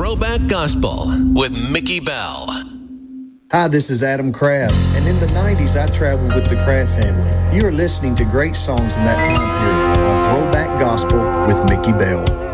Throwback Gospel with Mickey Bell. Hi, this is Adam Crabb, and in the 90s I traveled with the Crabb family. You are listening to great songs in that time period on Throwback Gospel with Mickey Bell.